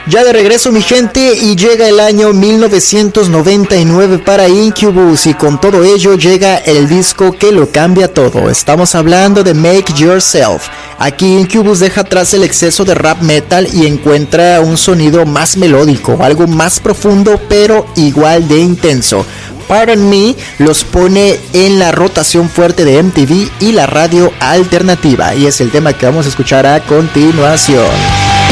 Ya de regreso, mi gente, y llega el año 1999 para Incubus, y con todo ello llega el disco que lo cambia todo. Estamos hablando de Make Yourself. Aquí Incubus deja atrás el exceso de rap metal y encuentra un sonido más melódico, algo más profundo pero igual de intenso. Pardon Me los pone en la rotación fuerte de MTV y la radio alternativa, y es el tema que vamos a escuchar a continuación.